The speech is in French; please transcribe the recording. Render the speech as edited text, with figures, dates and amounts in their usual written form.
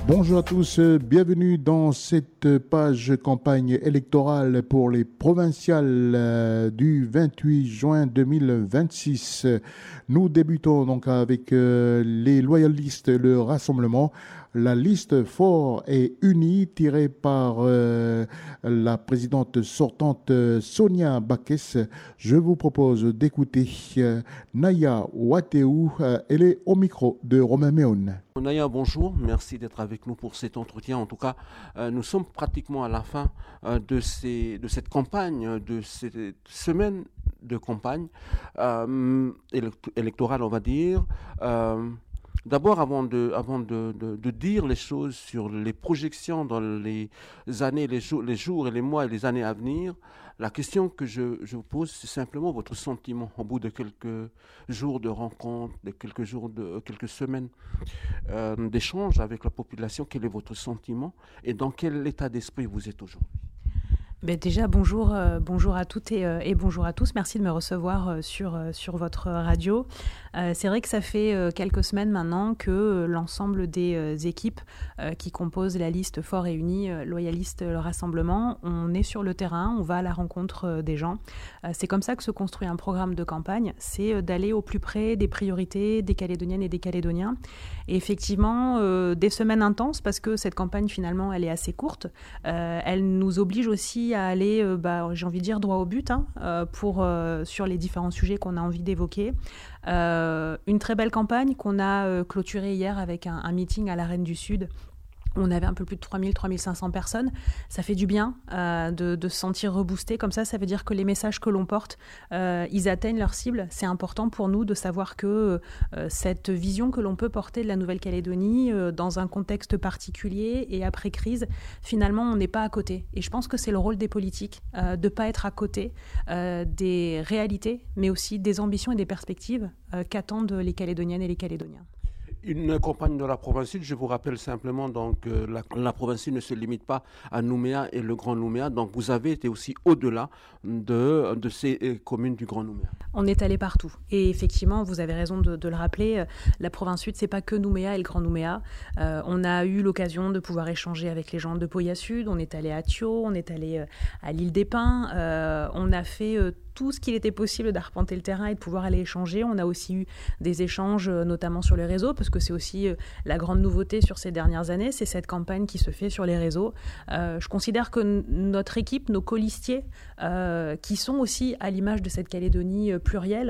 Bonjour à tous, bienvenue dans cette page campagne électorale pour les provinciales du 28 juin 2026. Nous débutons donc avec les loyalistes, le rassemblement, la liste Fort et Unie tirée par la présidente sortante Sonia Bakes. Je vous propose d'écouter Naya Wateou, elle est au micro de Romain Méon. Naya, bonjour, merci d'être avec nous pour cet entretien. En tout cas, nous sommes pratiquement à la fin de cette campagne, de cette semaine de campagne électorale, on va dire. D'abord, avant de dire les choses sur les projections dans les années, les jours et les mois et les années à venir, la question que je vous pose, c'est simplement votre sentiment au bout de quelques jours de rencontres, de quelques semaines d'échanges avec la population. Quel est votre sentiment et dans quel état d'esprit vous êtes aujourd'hui? Déjà, bonjour à toutes et bonjour à tous. Merci de me recevoir sur votre radio. C'est vrai que ça fait quelques semaines maintenant que l'ensemble des équipes qui composent la liste Fort et Unis, loyalistes, le rassemblement, on est sur le terrain, on va à la rencontre des gens. C'est comme ça que se construit un programme de campagne, c'est d'aller au plus près des priorités des Calédoniennes et des Calédoniens. Et effectivement, des semaines intenses, parce que cette campagne finalement elle est assez courte, elle nous oblige aussi à aller, j'ai envie de dire, droit au but sur les différents sujets qu'on a envie d'évoquer. Une très belle campagne qu'on a clôturée hier avec un meeting à la Reine du Sud. On avait un peu plus de 3500 personnes. Ça fait du bien de se sentir reboosté comme ça. Ça veut dire que les messages que l'on porte, ils atteignent leur cible. C'est important pour nous de savoir que cette vision que l'on peut porter de la Nouvelle-Calédonie dans un contexte particulier et après crise, finalement, on n'est pas à côté. Et je pense que c'est le rôle des politiques de ne pas être à côté des réalités, mais aussi des ambitions et des perspectives qu'attendent les Calédoniennes et les Calédoniens. Une campagne de la province sud, je vous rappelle simplement donc la province sud ne se limite pas à Nouméa et le Grand Nouméa, donc vous avez été aussi au-delà de ces communes du Grand Nouméa. On est allé partout et effectivement vous avez raison de le rappeler, la province sud c'est pas que Nouméa et le Grand Nouméa. On a eu l'occasion de pouvoir échanger avec les gens de Poya Sud, on est allé à Thio, on est allé à l'île des Pins, on a fait tout ce qu'il était possible d'arpenter le terrain et de pouvoir aller échanger. On a aussi eu des échanges notamment sur les réseaux parce que c'est aussi la grande nouveauté sur ces dernières années, c'est cette campagne qui se fait sur les réseaux. Je considère que notre équipe, nos colistiers, qui sont aussi à l'image de cette Calédonie plurielle,